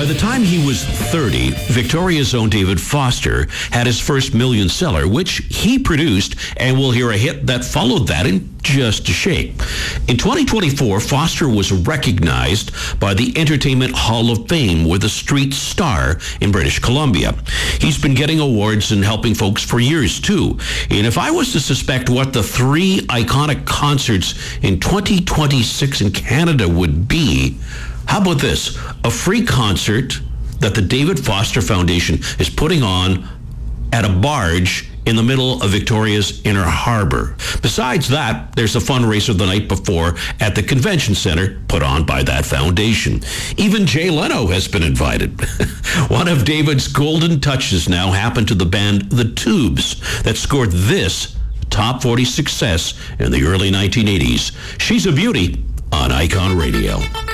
By the time he was 30, Victoria's own David Foster had his first million seller, which he produced, and we'll hear a hit that followed that in just a shake. In 2024, Foster was recognized by the Entertainment Hall of Fame with a Street Star in British Columbia. He's been getting awards and helping folks for years, too. And if I was to suspect what the 3 iconic concerts in 2026 in Canada would be, how about this? A free concert that the David Foster Foundation is putting on at a barge in the middle of Victoria's Inner Harbor. Besides that, there's a fundraiser the night before at the convention center put on by that foundation. Even Jay Leno has been invited. One of David's golden touches now happened to the band The Tubes that scored this top 40 success in the early 1980s. She's a Beauty on Icon Radio.